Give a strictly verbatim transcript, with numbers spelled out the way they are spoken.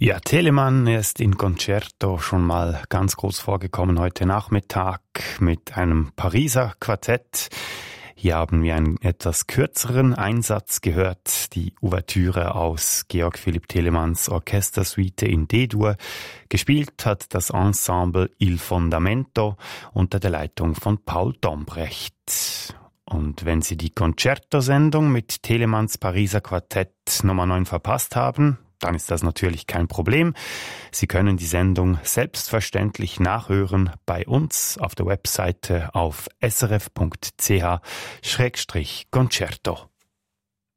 Ja, Telemann ist in Concerto schon mal ganz groß vorgekommen heute Nachmittag mit einem Pariser Quartett. Hier haben wir einen etwas kürzeren Einsatz gehört, die Ouvertüre aus Georg Philipp Telemanns Orchestersuite in D-Dur. Gespielt hat das Ensemble Il Fondamento unter der Leitung von Paul Dombrecht. Und wenn Sie die Concerto-Sendung mit Telemanns Pariser Quartett Nummer neun verpasst haben, dann ist das natürlich kein Problem. Sie können die Sendung selbstverständlich nachhören bei uns auf der Webseite auf s r f punkt c h schrägstrich concerto.